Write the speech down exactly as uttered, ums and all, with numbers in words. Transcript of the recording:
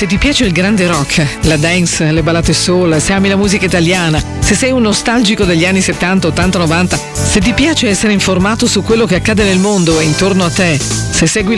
se ti piace il grande rock, la dance, le ballate soul, se ami la musica italiana, se sei un nostalgico degli anni settanta, ottanta, novanta, se ti piace essere informato su quello che accade nel mondo e intorno a te, se segui